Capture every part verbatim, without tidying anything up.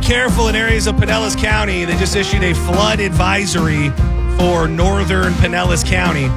careful in areas of Pinellas County. They just issued a flood advisory for northern Pinellas County.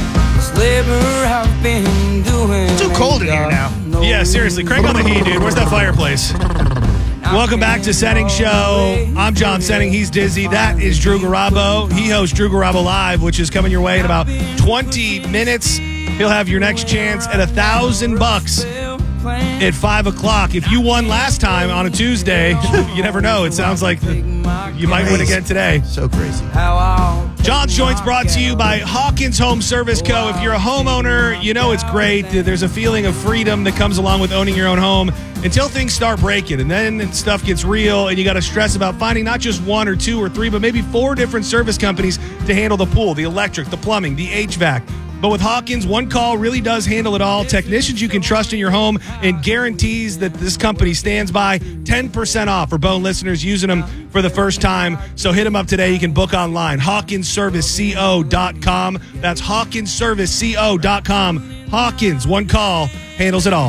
It's too cold in here now. Yeah, seriously. Crank on the heat, dude. Where's that fireplace? Welcome back to Setting Show. I'm John Setting. He's Dizzy. That is Drew Garabo. He hosts Drew Garabo Live, which is coming your way in about twenty minutes. He'll have your next chance at a thousand bucks at five o'clock. If you won last time on a Tuesday, you never know. It sounds like you might win again today. So crazy. John's Joints brought to you by Hawkins Home Service Co. If you're a homeowner, you know it's great. There's a feeling of freedom that comes along with owning your own home until things start breaking, and then stuff gets real, and you got to stress about finding not just one or two or three, but maybe four different service companies to handle the pool, the electric, the plumbing, the H V A C. But with Hawkins, one call really does handle it all. Technicians you can trust in your home, and guarantees that this company stands by. ten percent off for Bone listeners using them for the first time. So hit them up today. You can book online. Hawkins Service Co dot com. That's Hawkins Service Co dot com. Hawkins, one call, handles it all.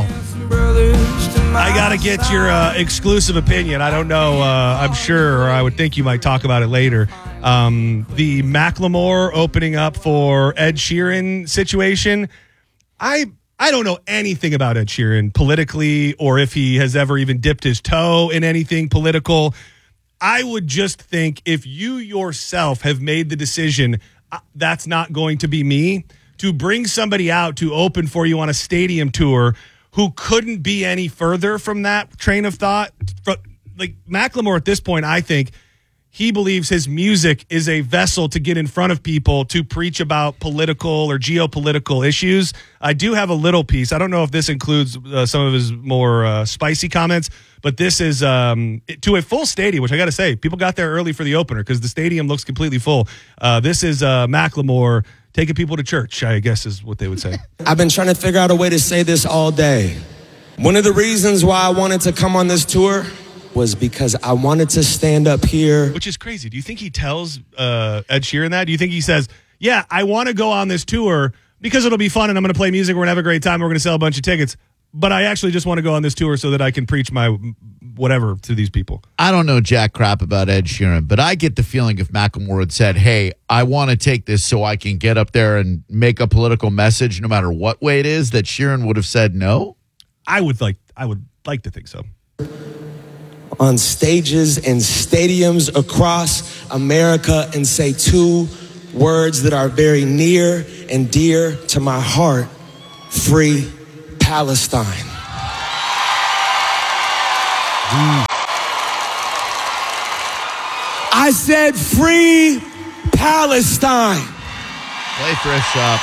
I got to get your uh, exclusive opinion. I don't know. Uh, I'm sure, or I would think you might talk about it later. Um, the Macklemore opening up for Ed Sheeran situation. I I don't know anything about Ed Sheeran politically, or if he has ever even dipped his toe in anything political. I would just think if you yourself have made the decision, uh, that's not going to be me, to bring somebody out to open for you on a stadium tour who couldn't be any further from that train of thought. Like Macklemore at this point, I think he believes his music is a vessel to get in front of people to preach about political or geopolitical issues. I do have a little piece. I don't know if this includes uh, some of his more uh, spicy comments, but this is um, to a full stadium, which I got to say, people got there early for the opener because the stadium looks completely full. Uh, this is uh, Macklemore taking people to church, I guess is what they would say. I've been trying to figure out a way to say this all day. One of the reasons why I wanted to come on this tour was because I wanted to stand up here. Which is crazy. Do you think he tells uh, Ed Sheeran that? Do you think he says, yeah, I want to go on this tour because it'll be fun and I'm going to play music, we're going to have a great time, and we're going to sell a bunch of tickets, but I actually just want to go on this tour so that I can preach my whatever to these people? I don't know jack crap about Ed Sheeran, but I get the feeling if Macklemore had said, hey, I want to take this so I can get up there and make a political message no matter what way it is, that Sheeran would have said no? I would like, I would like to think so. On stages and stadiums across America and say two words that are very near and dear to my heart: free Palestine. Mm. I said free Palestine. Play fresh up.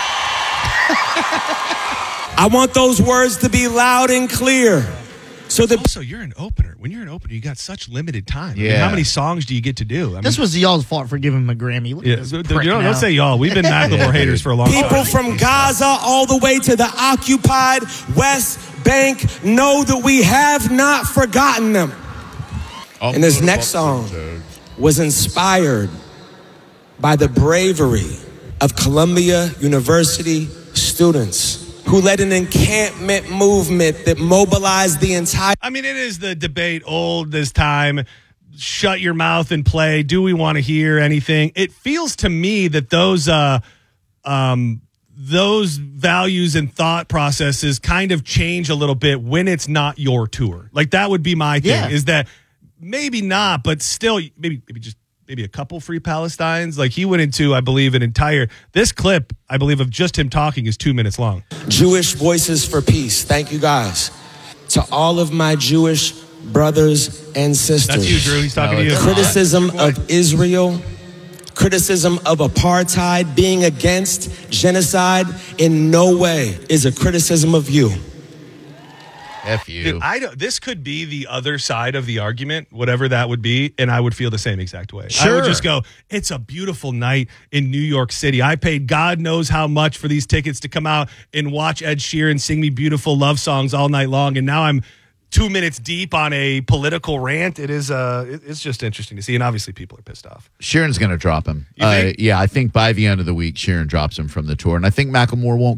I want those words to be loud and clear. So that also, you're an opener. When you're an opener, you got such limited time. Yeah. I mean, how many songs do you get to do? I this mean, was y'all's fault for giving him a Grammy. Look yeah, at this so, prick you know, now. don't say y'all. We've been Macklemore Yeah, haters for a long people time. from Gaza all the way to the occupied West Bank know that we have not forgotten them. And this next song was inspired by the bravery of Columbia University students who led an encampment movement that mobilized the entire... I mean, it is the debate old this time. Shut your mouth and play. Do we want to hear anything? It feels to me that those uh, um, those values and thought processes kind of change a little bit when it's not your tour. Like, that would be my thing, Yeah. is that maybe not, but still, maybe maybe just maybe a couple free Palestines. Like, he went into, I believe, an entire... This clip, I believe, of just him talking is two minutes long. Jewish Voices for Peace. Thank you, guys. To all of my Jewish brothers and sisters. That's you, Drew. He's talking No, to you. Criticism of Israel, criticism of apartheid, being against genocide in no way is a criticism of you. F you. Dude, I don't, this could be the other side of the argument, whatever that would be, and I would feel the same exact way. I would Sure. just go, it's a beautiful night in New York City. I paid God knows how much for these tickets to come out and watch Ed Sheeran sing me beautiful love songs all night long, and now I'm two minutes deep on a political rant. It is, uh, it- it's just interesting to see, and obviously people are pissed off. Sheeran's going to drop him. You Uh, think? yeah, I think by the end of the week, Sheeran drops him from the tour, and I think Macklemore won't care.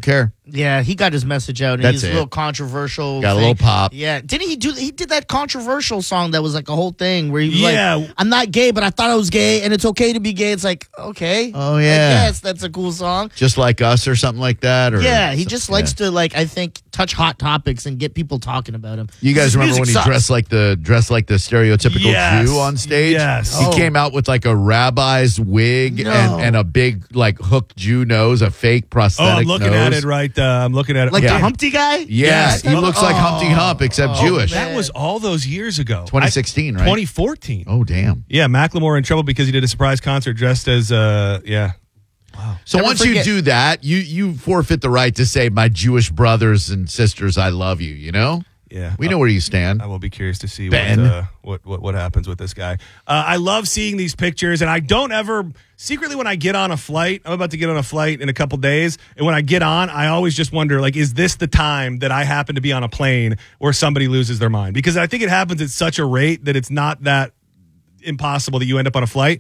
Yeah, he got his message out, and That's he's it. a little controversial. Got a thing. little pop. Yeah, didn't he do? He did that controversial song that was like a whole thing where he was Yeah. like, "I'm not gay, but I thought I was gay, and it's okay to be gay." It's like, okay, Oh, yeah. yes, that's a cool song. Just like us or something like that. Or Yeah, he just likes yeah. to like I think touch hot topics and get people talking about him. You guys His remember when music he sucks. dressed like the dressed like the stereotypical Yes. Jew on stage? Yes. He Oh. came out with like a rabbi's wig No. and, and a big like hooked Jew nose, a fake Oh, prosthetic I'm looking nose. at it right. Uh, I'm looking at it. like Yeah. the Humpty guy. Yeah, Yes. he looks like Humpty Hump except Oh, Jewish. man. That was all those years ago. twenty sixteen, I- right? twenty fourteen. Oh, damn. Yeah, Macklemore in trouble because he did a surprise concert dressed as, uh, yeah. So Never once forget- you do that, you you forfeit the right to say, "My Jewish brothers and sisters, I love you." You know, Yeah. we know where you stand. I will be curious to see Ben. what, uh, what what what happens with this guy. Uh, I love seeing these pictures, and I don't ever secretly when I get on a flight. I'm about to get on a flight in a couple days, and when I get on, I always just wonder, like, is this the time that I happen to be on a plane where somebody loses their mind? Because I think it happens at such a rate that it's not that impossible that you end up on a flight.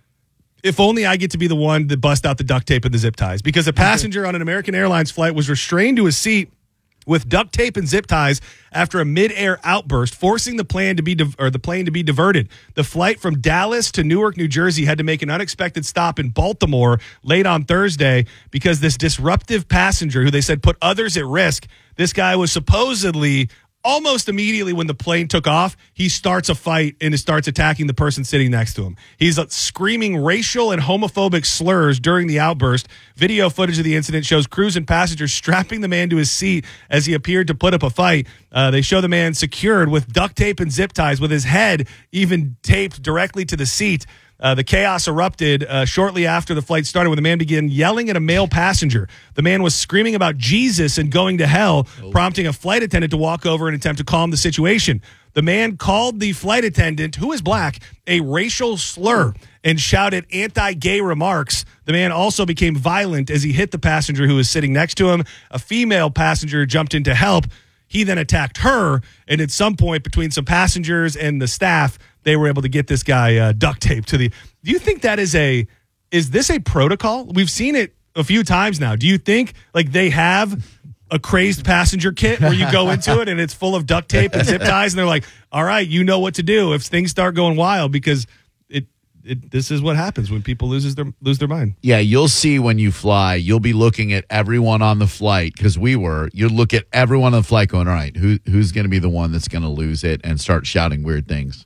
If only I get to be the one that bust out the duct tape and the zip ties, because a passenger on an American Airlines flight was restrained to his seat with duct tape and zip ties after a mid-air outburst, forcing the plane to be di- or the plane to be diverted. The flight from Dallas to Newark, New Jersey, had to make an unexpected stop in Baltimore late on Thursday because this disruptive passenger, who they said put others at risk, this guy was supposedly almost immediately when the plane took off, he starts a fight and starts attacking the person sitting next to him. He's uh, screaming racial and homophobic slurs during the outburst. Video footage of the incident shows crews and passengers strapping the man to his seat as he appeared to put up a fight. Uh, they show the man secured with duct tape and zip ties, with his head even taped directly to the seat. Uh, the chaos erupted uh, shortly after the flight started when the man began yelling at a male passenger. The man was screaming about Jesus and going to hell, prompting a flight attendant to walk over and attempt to calm the situation. The man called the flight attendant, who is black, a racial slur and shouted anti-gay remarks. The man also became violent as he hit the passenger who was sitting next to him. A female passenger jumped in to help. He then attacked her, and at some point between some passengers and the staff, they were able to get this guy uh, duct taped to the. Do you think that is a? Is this a protocol? We've seen it a few times now. Do you think like they have a crazed passenger kit where you go into it and it's full of duct tape and zip ties, and they're like, "All right, you know what to do if things start going wild," because it. It, this is what happens when people loses their lose their mind. Yeah, you'll see when you fly. You'll be looking at everyone on the flight, because we were. You'll look at everyone on the flight going, all right, who who's going to be the one that's going to lose it and start shouting weird things?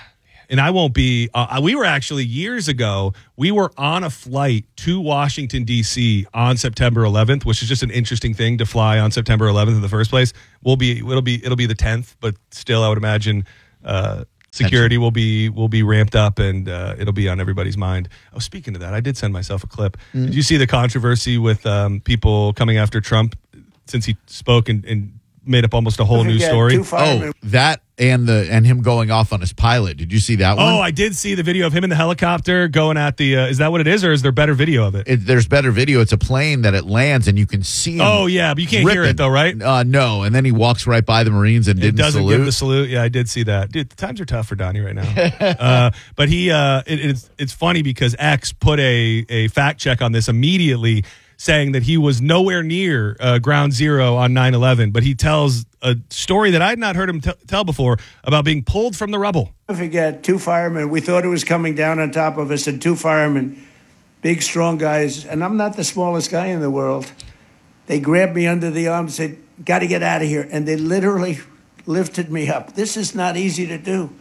And I won't be. Uh, we were actually years ago. We were on a flight to Washington D C on September eleventh, which is just an interesting thing to fly on September eleventh in the first place. We'll be. It'll be. It'll be the tenth, but still, I would imagine. Uh, Security will be will be ramped up, and uh, it'll be on everybody's mind. Oh, speaking of that, I did send myself a clip. Mm. Did you see the controversy with um, people coming after Trump since he spoke and, and made up almost a whole new story? Oh, that and the and him going off on his pilot. Did you see that one? Oh, I did see the video of him in the helicopter going at the. Uh, is that what it is, or is there better video of it? It, there's better video. It's a plane that it lands, and you can see him. Oh yeah, but you can't hear ripping. it though, right? Uh, no, and then he walks right by the Marines and It didn't doesn't salute. give the salute. Yeah, I did see that. Dude, the times are tough for Donnie right now. uh, but he, uh, it, it's it's funny because X put a a fact check on this immediately, saying that he was nowhere near uh, ground zero on nine eleven, but he tells a story that I had not heard him t- tell before about being pulled from the rubble. I forget, two firemen. We thought it was coming down on top of us, and two firemen, big, strong guys, and I'm not the smallest guy in the world. They grabbed me under the arm and said, got to get out of here, and they literally lifted me up. This is not easy to do.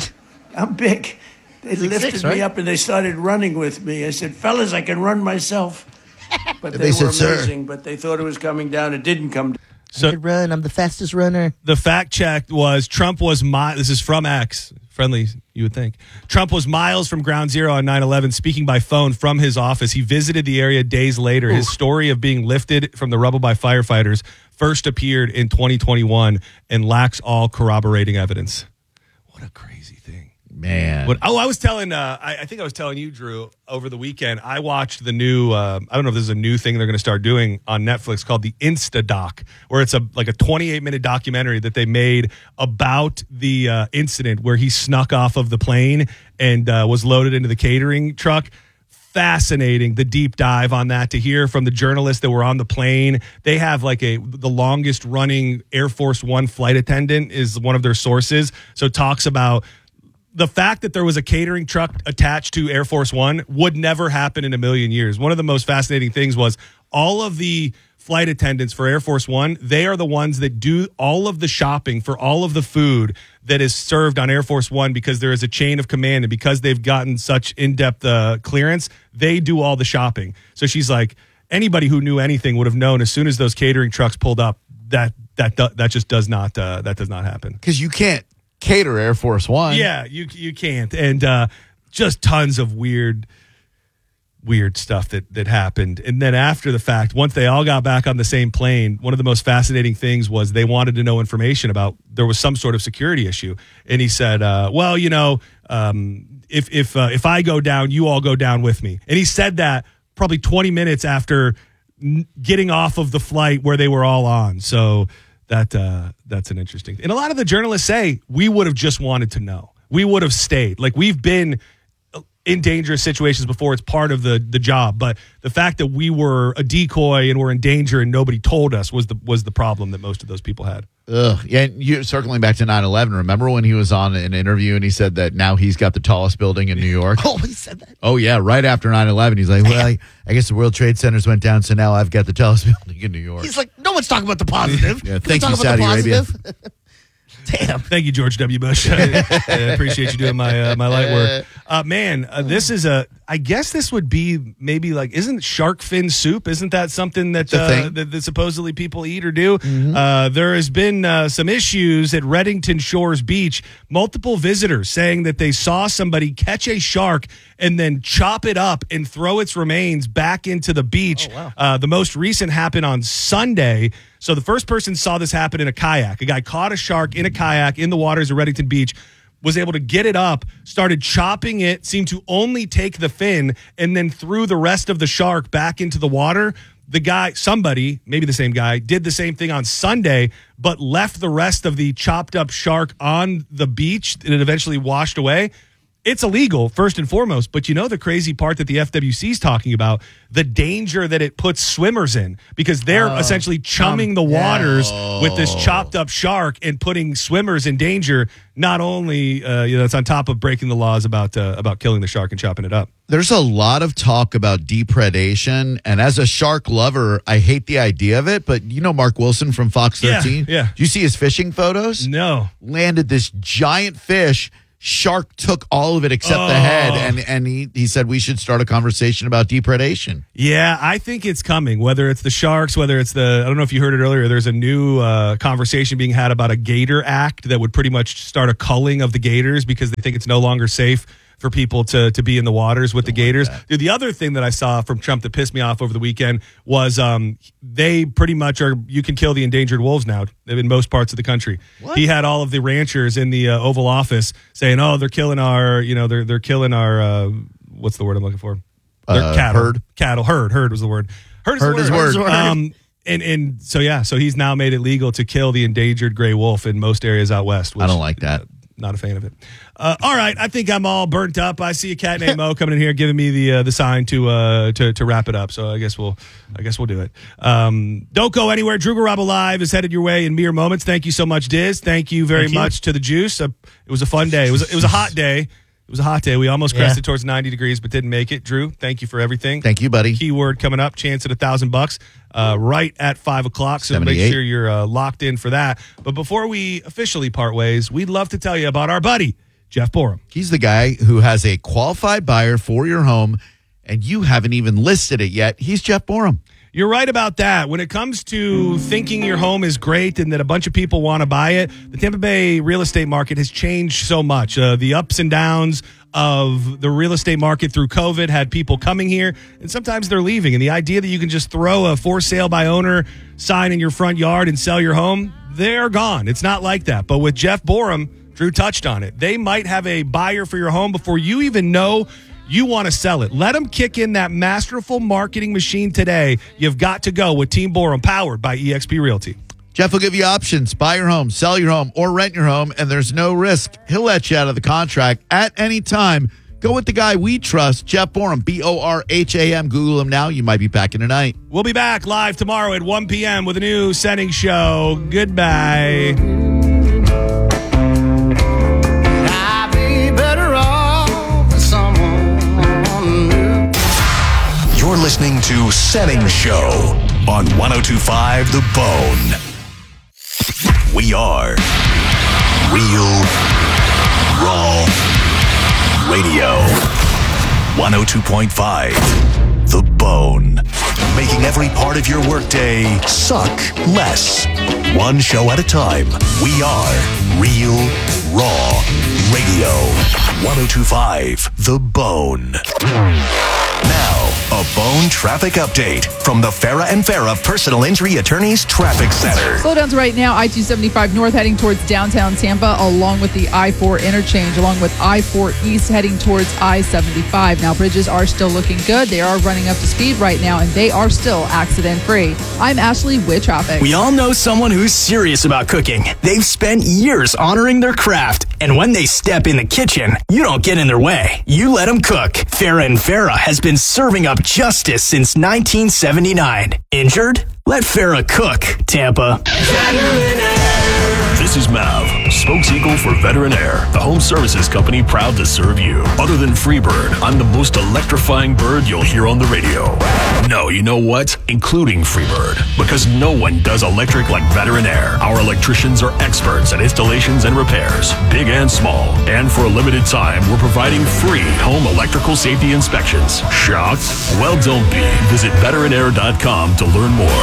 I'm big. They Six, lifted six, me right? up, and they started running with me. I said, fellas, I can run myself. But they, They said, were "Sir." amazing, but they thought it was coming down. It didn't come down. So I could run. I'm the fastest runner. the fact check was Trump was mi- this is from X, friendly, you would think. Trump was miles from ground zero on nine eleven, speaking by phone from his office. He visited the area days later. His story of being lifted from the rubble by firefighters first appeared in twenty twenty-one and lacks all corroborating evidence. What a crazy thing. Man. But, oh, I was telling, uh, I, I think I was telling you, Drew, over the weekend, I watched the new, uh, I don't know if this is a new thing they're going to start doing on Netflix called the Insta Doc, where it's a like a twenty-eight minute documentary that they made about the uh, incident where he snuck off of the plane and uh, was loaded into the catering truck. fascinating, the deep dive on that, to hear from the journalists that were on the plane. They have like a the longest running Air Force One flight attendant is one of their sources. So talks about the fact that there was a catering truck attached to Air Force One would never happen in a million years. One of the most fascinating things was all of the flight attendants for Air Force One, they are the ones that do all of the shopping for all of the food that is served on Air Force One, because there is a chain of command, and because they've gotten such in-depth uh, clearance, they do all the shopping. So she's like, anybody who knew anything would have known as soon as those catering trucks pulled up that that that just does not uh, that does not happen. Because you can't cater Air Force One. Yeah, you you can't, and uh, just tons of weird. weird stuff that that happened. And then after the fact, once they all got back on the same plane, one of the most fascinating things was they wanted to know information about, there was some sort of security issue. And he said, uh, well, you know, um, if if uh, if I go down, you all go down with me. And he said that probably twenty minutes after n- getting off of the flight where they were all on. So that uh, that's an interesting thing. And a lot of the journalists say, we would have just wanted to know. We would have stayed. Like, we've been in dangerous situations before. It's part of the the job, but the fact that we were a decoy and were in danger and nobody told us was the was the problem that most of those people had. Ugh. Yeah, and you circling back to nine eleven, remember when he was on an interview and he said that now he's got the tallest building in New York? Oh, he said that. Oh, yeah, right after nine eleven. He's like, well, I, I guess the World Trade Centers went down, so now I've got the tallest building in New York. He's like, no one's talking about the positive. Yeah, Can we thank talk you, about the Saudi Arabia. positive? Damn. Thank you, George W. Bush. I, I appreciate you doing my uh, my light work. Uh, man, uh, this is a, I guess this would be maybe like, isn't shark fin soup? Isn't that something that, a uh, thing. that, that supposedly people eat or do? Mm-hmm. Uh, there has been uh, some issues at Reddington Shores Beach. Multiple visitors saying that they saw somebody catch a shark and then chop it up and throw its remains back into the beach. Oh, wow. Uh, the most recent happened on Sunday. So the first person saw this happen in a kayak. A guy caught a shark in a kayak in the waters of Reddington Beach, was able to get it up, started chopping it, seemed to only take the fin, and then threw the rest of the shark back into the water. The guy, somebody, maybe the same guy, did the same thing on Sunday, but left the rest of the chopped up shark on the beach, and it eventually washed away. It's illegal, first and foremost, but you know the crazy part that the F W C is talking about, the danger that it puts swimmers in, because they're Oh, essentially chumming the waters with this chopped up shark and putting swimmers in danger. Not only, uh, you know, it's on top of breaking the laws about uh, about killing the shark and chopping it up. There's a lot of talk about depredation, and as a shark lover, I hate the idea of it, but you know Mark Wilson from Fox Yeah, thirteen? yeah. Do you see his fishing photos? No. Landed this giant fish. Shark took all of it except Oh. the head, and, and he, he said we should start a conversation about depredation. Yeah, I think it's coming, whether it's the sharks, whether it's the, I don't know if you heard it earlier, there's a new uh, conversation being had about a gator act that would pretty much start a culling of the gators because they think it's no longer safe for people to to be in the waters with the gators. Dude, the other thing that I saw from Trump that pissed me off over the weekend was um, they pretty much are, you can kill the endangered wolves now in most parts of the country. What? He had all of the ranchers in the uh, Oval Office saying, oh, they're killing our, you know, they're they're killing our, uh, what's the word I'm looking for? They're Uh, cattle. herd? Cattle. Herd. Herd was the word. Herd is Herd the is word. word. Herd is word. Um, and, and so, yeah, so he's now made it legal to kill the endangered gray wolf in most areas out west. Which, I don't like that. uh, not a fan of it. Uh, all right, I think I'm all burnt up. I see a cat named Mo coming in here, giving me the uh, the sign to uh, to to wrap it up. So I guess we'll I guess we'll do it. Um, don't go anywhere. Drew Garabo Live is headed your way in mere moments. Thank you so much, Diz. Thank you very Thank you. much to the Juice. Uh, it was a fun day. It was it was a hot day. It was a hot day. We almost Yeah. crested towards ninety degrees, but didn't make it. Drew, thank you for everything. Thank you, buddy. Keyword coming up, chance at a thousand bucks, uh, right at five o'clock. So make seventy-eight. sure you're uh, locked in for that. But before we officially part ways, we'd love to tell you about our buddy, Jeff Borum. He's the guy who has a qualified buyer for your home, and you haven't even listed it yet. He's Jeff Borum. You're right about that. When it comes to thinking your home is great and that a bunch of people want to buy it, the Tampa Bay real estate market has changed so much. Uh, the ups and downs of the real estate market through COVID had people coming here, and sometimes they're leaving. And the idea that you can just throw a for sale by owner sign in your front yard and sell your home, they're gone. It's not like that. But with Jeff Borum, Drew touched on it. They might have a buyer for your home before you even know you want to sell it. Let them kick in that masterful marketing machine today. You've got to go with Team Borum, powered by E X P Realty. Jeff will give you options. Buy your home, sell your home, or rent your home, and there's no risk. He'll let you out of the contract at any time. Go with the guy we trust, Jeff Borham, B O R H A M. Google him now. You might be packing tonight. We'll be back live tomorrow at one p.m. with a new Setting Show. Goodbye. I'd be better off with someone new. You're listening to Setting Show on one oh two point five The Bone. We are Real Raw Radio. one oh two point five The Bone. Making every part of your workday suck less. One show at a time. We are Real Raw Radio. one oh two point five The Bone. Now, a Bone traffic update from the Farah and Farah Personal Injury Attorneys Traffic Center. Slowdowns right now, I two seventy-five north heading towards downtown Tampa, along with the I four interchange, along with I four east heading towards I seventy-five. Now, bridges are still looking good. They are running up to speed right now, and they are still accident-free. I'm Ashley with traffic. We all know someone who's serious about cooking. They've spent years honoring their craft, and when they step in the kitchen, you don't get in their way. You let them cook. Farah and Farah has been serving up justice since nineteen seventy-nine. Injured? Let Farah cook, Tampa. This is Mav, spokeseagle for Veterinaire, the home services company proud to serve you. Other than Freebird, I'm the most electrifying bird you'll hear on the radio. No, you know what? Including Freebird, because no one does electric like Veterinaire. Our electricians are experts at installations and repairs, big and small. And for a limited time, we're providing free home electrical safety inspections. Shocked? Well, don't be. Visit veterinaire dot com to learn more.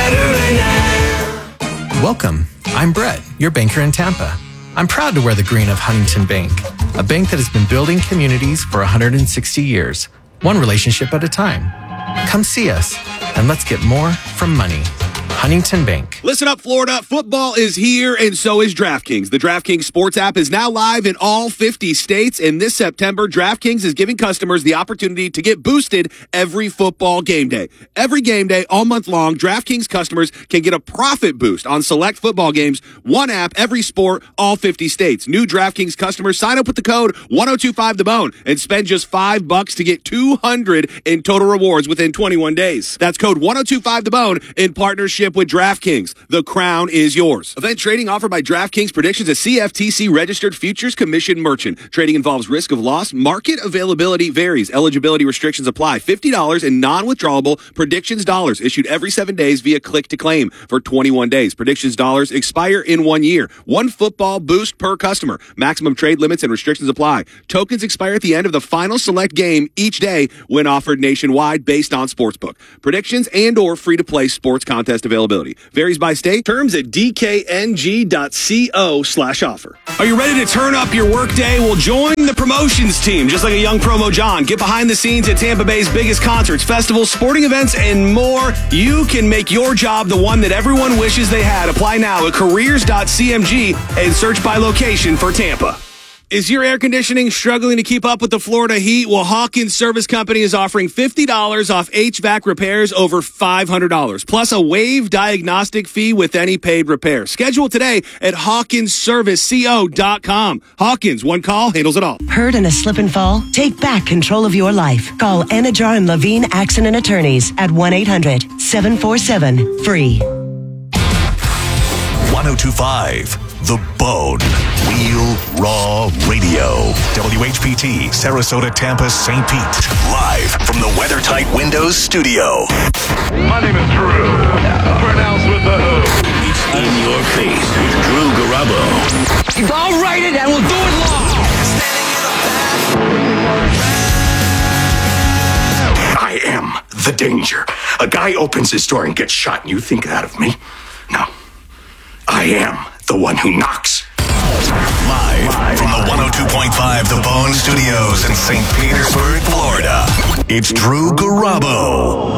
Welcome. I'm Brett, your banker in Tampa. I'm proud to wear the green of Huntington Bank, a bank that has been building communities for one hundred sixty years, one relationship at a time. Come see us, and let's get more from money. Huntington Bank. Listen up, Florida. Football is here, and so is DraftKings. The DraftKings Sports app is now live in all fifty states, and this September, DraftKings is giving customers the opportunity to get boosted every football game day. Every game day, all month long, DraftKings customers can get a profit boost on select football games. One app, every sport, all fifty states. New DraftKings customers sign up with the code one oh two five The Bone and spend just five bucks to get two hundred in total rewards within twenty-one days. That's code one oh two five The Bone in partnership with DraftKings. The crown is yours. Event trading offered by DraftKings Predictions, a C F T C registered futures commission merchant. Trading involves risk of loss. Market availability varies. Eligibility restrictions apply. fifty dollars in non-withdrawable Predictions dollars issued every seven days via click to claim for twenty-one days. Predictions dollars expire in one year. One football boost per customer. Maximum trade limits and restrictions apply. Tokens expire at the end of the final select game each day when offered nationwide based on Sportsbook. Predictions and or free-to-play sports contest availability. Varies by state. Terms at d k n g dot co slash offer. Are you ready to turn up your workday? Well, join the promotions team. Just like a young promo John. Get behind the scenes at Tampa Bay's biggest concerts, festivals, sporting events, and more. You can make your job the one that everyone wishes they had. Apply now at careers dot c m g and search by location for Tampa. Is your air conditioning struggling to keep up with the Florida heat? Well, Hawkins Service Company is offering fifty dollars off H V A C repairs over five hundred dollars, plus a waived diagnostic fee with any paid repair. Schedule today at hawkins service co dot com. Hawkins, one call, handles it all. Hurt in a slip and fall? Take back control of your life. Call Anajar and Levine Accident Attorneys at one eight hundred seven four seven F R E E. one oh two point five The Bone. Real Raw Radio. W H P T, Sarasota, Tampa, Saint Pete. Live from the WeatherTight Windows studio. My name is Drew. Pronounced with the who. It's in your face. Drew Garabo. If I'll write it, and we'll do it live. I am the danger. A guy opens his door and gets shot, and you think that of me? No. I am the one who knocks. Live, Live from the one oh two point five The Bone Studios in Saint Petersburg, Florida. It's Drew Garabo.